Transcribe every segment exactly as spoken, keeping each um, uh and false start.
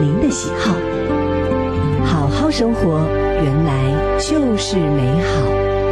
您的喜好。好好生活，原来就是美好。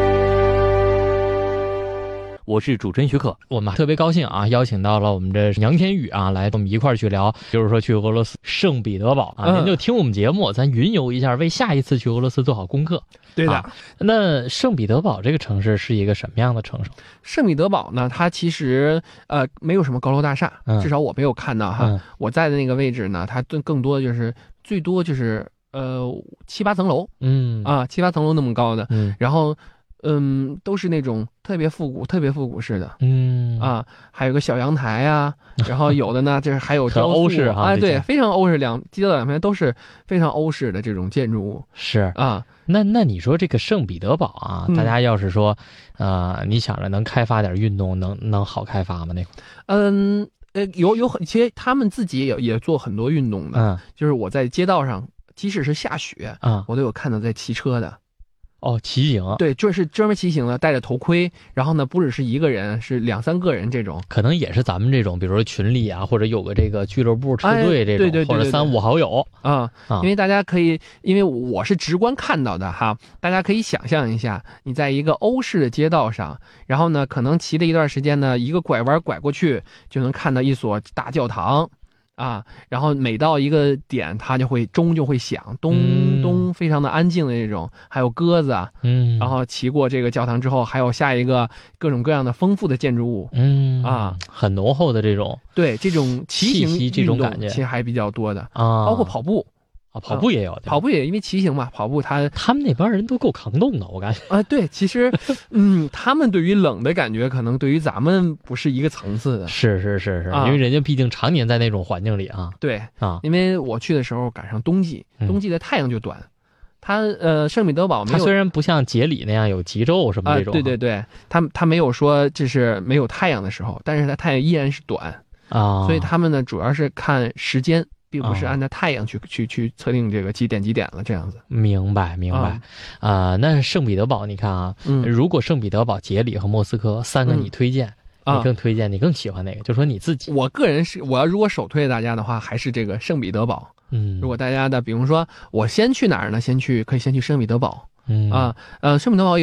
我是主持人许可，我们特别高兴啊，邀请到了我们这杨天宇啊，来跟我们一块儿去聊，就是说去俄罗斯圣彼得堡啊，您、嗯、就听我们节目，咱云游一下，为下一次去俄罗斯做好功课。 对的、 啊。那圣彼得堡这个城市是一个什么样的城市？ 圣彼得堡呢，它其实呃没有什么高楼大厦， 嗯、 至少我没有看到哈、 嗯。 我在的那个位置呢，它更多的就是最多就是呃七八层楼， 嗯啊七八层楼那么高的， 嗯， 然后。嗯，都是那种特别复古、特别复古式的， 嗯啊，还有个小阳台啊，然后有的呢，就是还有雕塑欧式啊， 哎，对，非常欧式，两街道两边都是非常欧式的这种建筑物， 是啊。 那那你说这个圣彼得堡啊， 嗯、 大家要是说，呃，你想着能开发点运动，能能好开发吗？那块？ 嗯，呃，有有很，其实他们自己也也做很多运动的， 嗯， 就是我在街道上，即使是下雪， 嗯， 我都有看到在骑车的。 哦，骑行， 对，就是专门骑行的，戴着头盔，然后呢，不只是一个人，是两三个人这种， 可能也是咱们这种，比如说群里啊，或者有个这个俱乐部车队这种， 哎、对, 对, 对, 对, 对或者三五好友啊、嗯，因为大家可以，因为我是直观看到的哈，大家可以想象一下，你在一个欧式的街道上，然后呢，可能骑了一段时间呢，一个拐弯拐过去，就能看到一所大教堂。啊，然后每到一个点，它就会钟就会响，咚咚，非常的安静的那种。还有鸽子啊， 嗯， 然后骑过这个教堂之后，还有下一个各种各样的丰富的建筑物， 嗯啊， 很浓厚的这种， 对这种骑行这种感觉， 其实还比较多的啊， 包括跑步。 啊，跑步也有， 跑步也因为骑行嘛，跑步他他们那帮人都够抗冻的，我感觉啊，对，其实，嗯，他们对于冷的感觉，可能对于咱们不是一个层次的， 是是是是、啊，因为人家毕竟常年在那种环境里啊， 对啊， 因为我去的时候赶上冬季，冬季的太阳就短，嗯、它呃圣彼得堡没有， 它虽然不像节里那样有极昼什么这种， 啊、对对对，它它没有说这是没有太阳的时候，但是它太阳依然是短啊， 所以他们呢主要是看时间。并不是按照太阳去、哦、去去测定这个几点几点了这样子。 明白明白啊、呃，那圣彼得堡你看啊、嗯，如果圣彼得堡、节里和莫斯科三个你推荐、嗯，你更推荐、啊、你更喜欢哪个？就说你自己。 我个人是我要如果首推大家的话，还是这个圣彼得堡。 嗯， 如果大家的比如说我先去哪儿呢？先去可以先去圣彼得堡。 嗯啊呃圣彼得堡有。